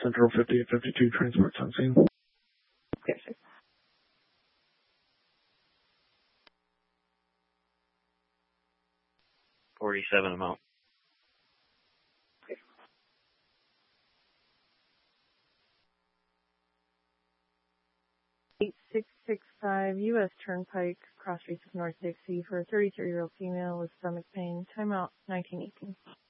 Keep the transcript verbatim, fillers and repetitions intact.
Central fifty-eight fifty-two, transport on scene. Okay, sir. forty-seven amount. eight six six five U S Turnpike, Cross Streets of North Dixie for a thirty-three-year-old female with stomach pain. Timeout nineteen eighteen.